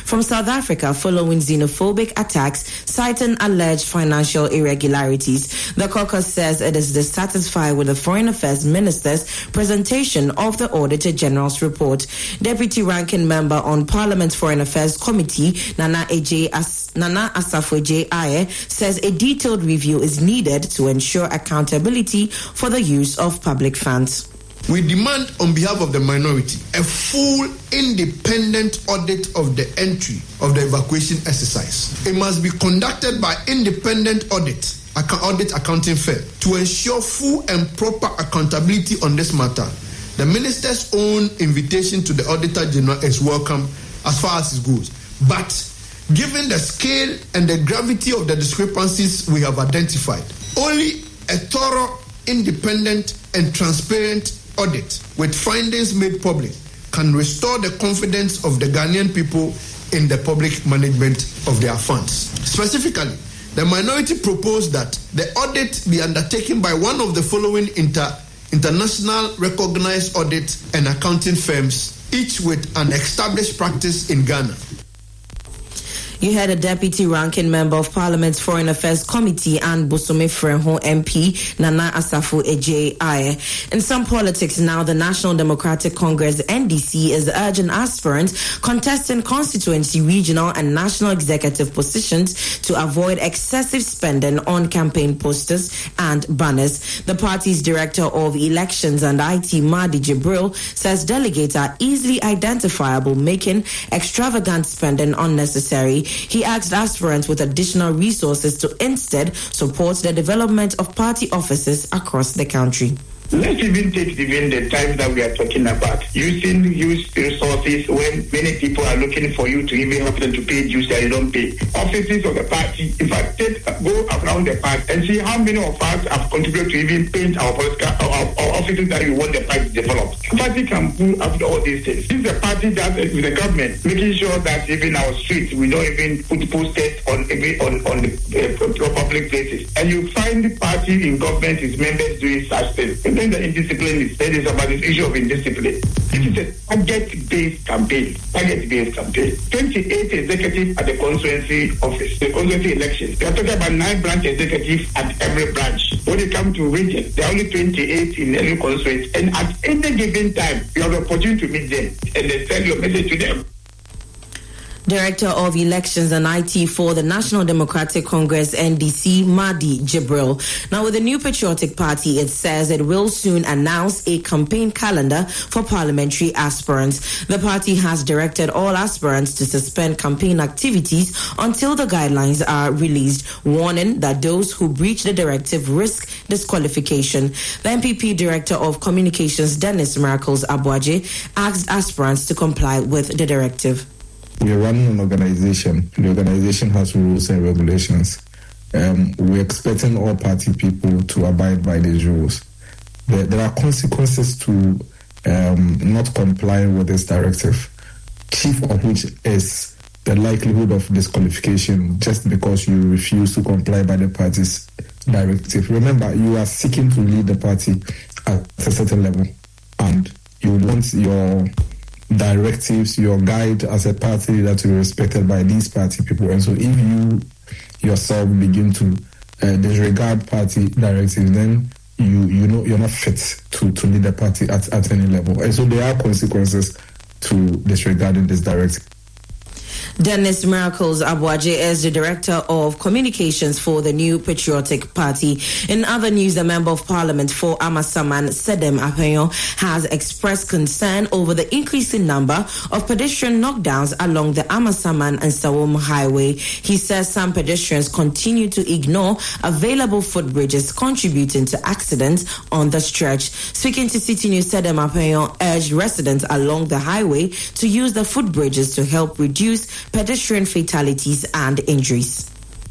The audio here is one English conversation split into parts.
from South Africa following xenophobic attacks, citing alleged financial irregularities. The caucus says it is dissatisfied with the Foreign Affairs Minister's presentation of the Auditor General's report. Deputy Ranking Member on Parliament's Foreign Affairs Committee, Nana Asafo Aye, says a detailed review is needed to ensure accountability for the use of public funds. We demand on behalf of the minority a full independent audit of the entry of the evacuation exercise. It must be conducted by independent audit accounting firm to ensure full and proper accountability on this matter. The minister's own invitation to the Auditor General is welcome as far as it goes. But given the scale and the gravity of the discrepancies we have identified, only a thorough, independent and transparent audit with findings made public can restore the confidence of the Ghanaian people in the public management of their funds. Specifically, the minority proposed that the audit be undertaken by one of the following international recognized audit and accounting firms, each with an established practice in Ghana. You had a Deputy Ranking Member of Parliament's Foreign Affairs Committee and Bosome Freho MP, Nana Asafo Aye. In some politics now, the National Democratic Congress, NDC, is urging aspirants contesting constituency, regional and national executive positions to avoid excessive spending on campaign posters and banners. The party's Director of Elections and IT, Mahdi Jibril, says delegates are easily identifiable, making extravagant spending unnecessary. He asked aspirants with additional resources to instead support the development of party offices across the country. Let's even take the time that we are talking about. Using resources when many people are looking for you to even help them to pay dues that you don't pay. Offices of the party, in fact, go around the party and see how many of us have contributed to even paint our offices that we want the party to develop. The party can do after all these things. This is a party that is with the government, making sure that even our streets, we don't even put posters on the public places. And you find the party in government, its members doing such things. Then the indiscipline is about this issue of indiscipline. This is a target-based campaign. 28 executives at the constituency office, the constituency elections. We are talking about 9 branch executives at every branch. When it comes to region, there are only 28 in every constituency. And at any given time, you have the opportunity to meet them and then send your message to them. Director of Elections and IT for the National Democratic Congress, NDC, Mahdi Jibril. Now, with the New Patriotic Party, it says it will soon announce a campaign calendar for parliamentary aspirants. The party has directed all aspirants to suspend campaign activities until the guidelines are released, warning that those who breach the directive risk disqualification. The NPP Director of Communications, Dennis Miracles Abuaje, asked aspirants to comply with the directive. We are running an organization. The organization has rules and regulations. We're expecting all party people to abide by these rules. There are consequences to not complying with this directive, chief of which is the likelihood of disqualification just because you refuse to comply by the party's directive. Remember, you are seeking to lead the party at a certain level, and you want your directives, your guide as a party that will be respected by these party people. And so if you yourself begin to disregard party directives, then you know you're not fit to lead the party at any level. And so there are consequences to disregarding this directive. Dennis Miracles Abuaje is the Director of Communications for the New Patriotic Party. In other news, the Member of Parliament for Amasaman, Sedem Apenyo, has expressed concern over the increasing number of pedestrian knockdowns along the Amasaman and Sawom Highway. He says some pedestrians continue to ignore available footbridges, contributing to accidents on the stretch. Speaking to City News, Sedem Apenyo urged residents along the highway to use the footbridges to help reduce pedestrian fatalities and injuries.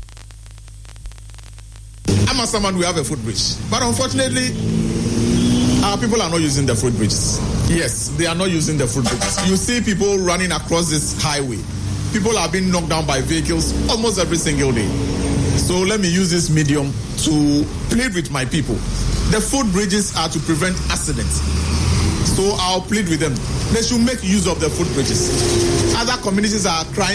Amasaman, we have a footbridge, but unfortunately, our people are not using the footbridges. Yes, they are not using the footbridges. You see people running across this highway. People are being knocked down by vehicles almost every single day. So let me use this medium to plead with my people. The footbridges are to prevent accidents. So I'll plead with them. They should make use of the footbridges. Other communities are crying